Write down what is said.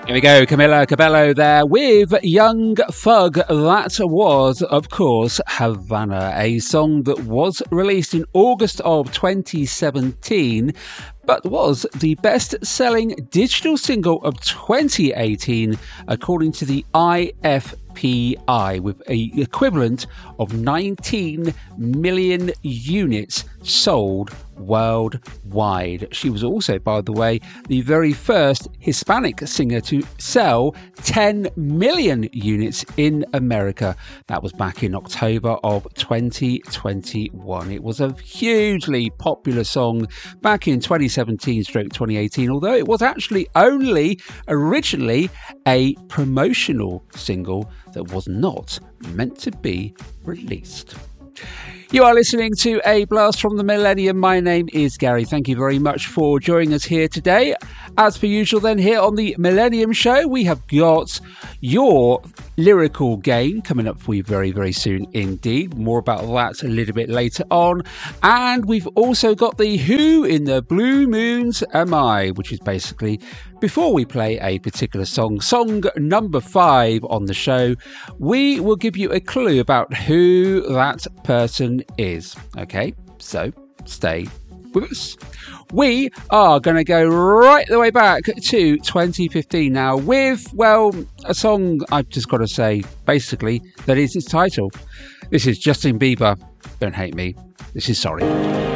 Here we go, Camila Cabello there with Young Thug. That was, of course, Havana, a song that was released in August of 2017, but was the best-selling digital single of 2018, according to the IFPI, with an equivalent of 19 million units sold worldwide. She was also, by the way, the very first Hispanic singer to sell 10 million units in America. That was back in October of 2021. It was a hugely popular song back in 2017/2018, although it was actually only originally a promotional single that was not meant to be released. You are listening to A Blast from the Millennium. My name is Gary. Thank you very much for joining us here today. As per usual then, here on the Millennium Show, we have got your lyrical game coming up for you very, very soon indeed. More about that a little bit later on. And we've also got the Who in the Blue Moons Am I, which is basically before we play a particular song number 5 on the show, we will give you a clue about who that person is. Okay, so stay with us. We are going to go right the way back to 2015 now with, well, a song I've just got to say, basically, that is its title. This is Justin Bieber, Don't Hate Me. This is Sorry.